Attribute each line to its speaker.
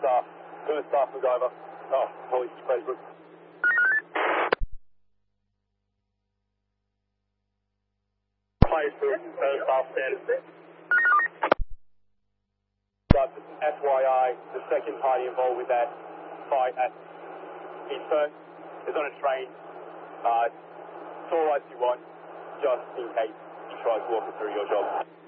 Speaker 1: First staff MacGyver. Oh, police Facebook. Facebook, first staff status. But FYI, the second party involved with that fight at Eastburn is on a train. It's all right if you want, just in case he tries walking through your job.